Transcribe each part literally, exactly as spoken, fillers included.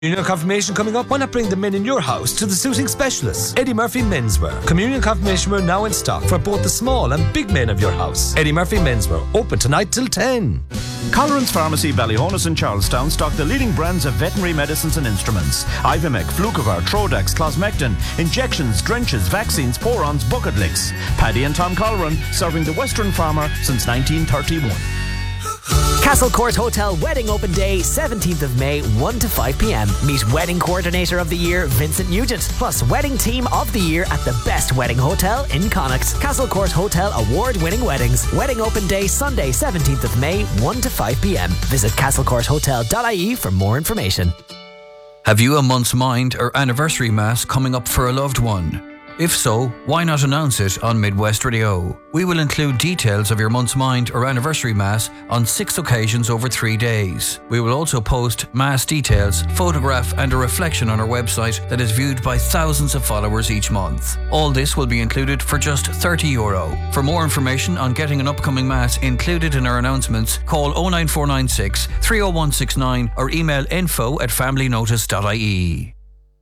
Communion confirmation coming up? Why not bring the men in your house to the suiting specialists? Eddie Murphy Menswear. Communion confirmation wear now in stock for both the small and big men of your house. Eddie Murphy Menswear. Open tonight till ten. Colleran's Pharmacy, Ballyhonus and Charlestown stock the leading brands of veterinary medicines and instruments. Ivimec, Flucovar, Trodax, Closmectin, injections, drenches, vaccines, porons, bucket licks. Paddy and Tom Colleran, serving the Western farmer since nineteen thirty-one. Castle Court Hotel Wedding Open Day, seventeenth of May, one to five p.m. Meet Wedding Coordinator of the Year, Vincent Nugent, plus Wedding Team of the Year at the best wedding hotel in Connacht. Castle Court Hotel award-winning weddings. Wedding Open Day, Sunday, seventeenth of May, one to five p.m. Visit castle court hotel dot I E for more information. Have you a month's mind or anniversary mass coming up for a loved one? If so, why not announce it on Midwest Radio? We will include details of your month's mind or anniversary mass on six occasions over three days. We will also post mass details, photograph and a reflection on our website that is viewed by thousands of followers each month. All this will be included for just thirty euro. For more information on getting an upcoming mass included in our announcements, call oh nine four nine six, three oh one six nine or email info at family notice dot I E.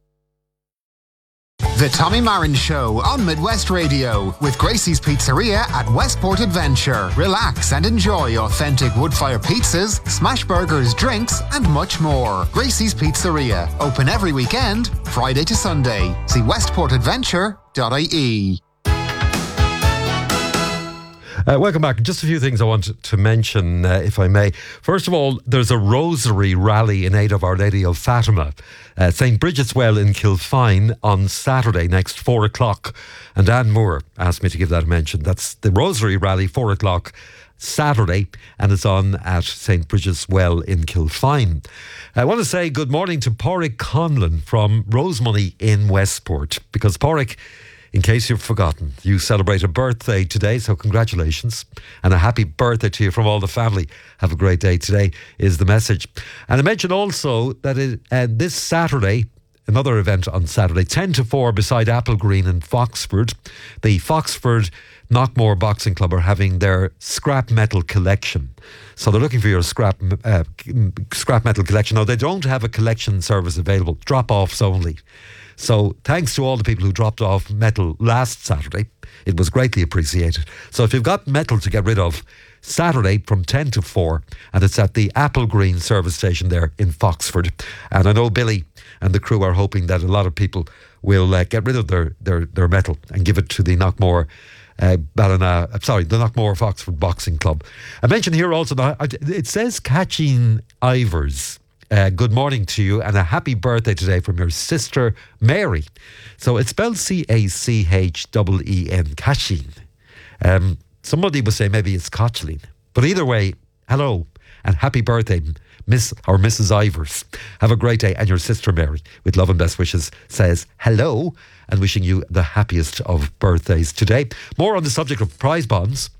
The Tommy Marin Show on Midwest Radio with Gracie's Pizzeria at Westport Adventure. Relax and enjoy authentic wood-fire pizzas, smash burgers, drinks and much more. Gracie's Pizzeria, open every weekend, Friday to Sunday. See westport adventure dot I E. Uh, welcome back. Just a few things I want to mention, uh, if I may. First of all, there's a rosary rally in aid of Our Lady of Fatima, uh, Saint Bridget's Well in Kilfine on Saturday, next four o'clock. And Anne Moore asked me to give that a mention. That's the rosary rally, four o'clock Saturday, and it's on at Saint Bridget's Well in Kilfine. I want to say good morning to Pádraig Conlon from Rosemoney in Westport, because Pádraig, in case you've forgotten, you celebrate a birthday today, so congratulations. And a happy birthday to you from all the family. Have a great day today is the message. And I mentioned also that it, uh, this Saturday, another event on Saturday, ten to four beside Apple Green in Foxford, the Foxford Knockmore Boxing Club are having their scrap metal collection. So they're looking for your scrap uh, scrap metal collection. Now, they don't have a collection service available, drop-offs only. So thanks to all the people who dropped off metal last Saturday. It was greatly appreciated. So if you've got metal to get rid of, Saturday from ten to four, and it's at the Apple Green service station there in Foxford. And I know Billy and the crew are hoping that a lot of people will uh, get rid of their, their, their metal and give it to the Knockmore Uh, Ballina, sorry, the Knockmore Foxford Boxing Club. I mentioned here also that it says Catcheen Ivers. Uh, good morning to you and a happy birthday today from your sister Mary. So it's spelled C A C H E E N, Catcheen. Um, somebody would say maybe it's Cochleen, but either way, hello and happy birthday, Miss or Missus Ivers. Have a great day, and your sister Mary, with love and best wishes, says hello and wishing you the happiest of birthdays today. More on the subject of prize bonds.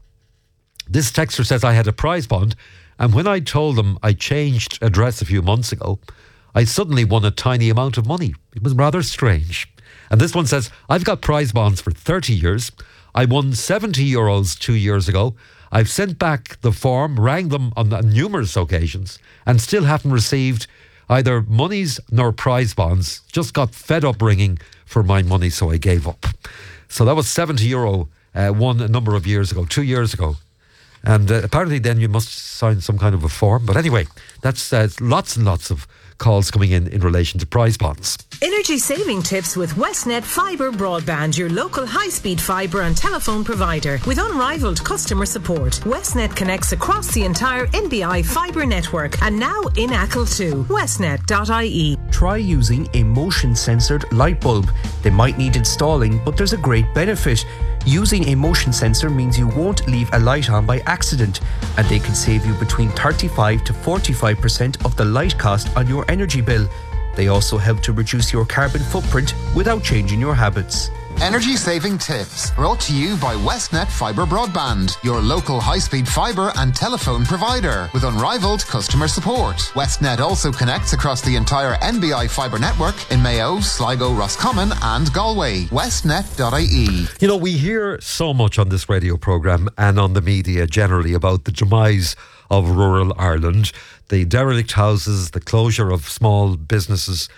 This texter says, I had a prize bond, and when I told them I changed address a few months ago, I suddenly won a tiny amount of money. It was rather strange. And this one says, I've got prize bonds for thirty years. I won seventy euros two years ago. I've sent back the form, rang them on numerous occasions, and still haven't received either monies nor prize bonds. Just got fed up ringing for my money, so I gave up. So that was seventy euro uh, one a number of years ago, two years ago. And uh, apparently then you must sign some kind of a form. But anyway, that's uh, lots and lots of calls coming in in relation to prize bonds. Energy saving tips with Westnet Fibre Broadband, your local high-speed fibre and telephone provider. With unrivaled customer support, Westnet connects across the entire N B I fibre network and now in Achill too. westnet dot I E. Try using a motion-censored light bulb. They might need installing, but there's a great benefit. Using a motion sensor means you won't leave a light on by accident, and they can save you between thirty-five to forty-five percent of the light cost on your energy bill. They also help to reduce your carbon footprint without changing your habits. Energy saving tips brought to you by Westnet Fibre Broadband, your local high-speed fibre and telephone provider with unrivaled customer support. Westnet also connects across the entire N B I fibre network in Mayo, Sligo, Roscommon and Galway. westnet dot I E. You know, we hear so much on this radio programme and on the media generally about the demise of rural Ireland, the derelict houses, the closure of small businesses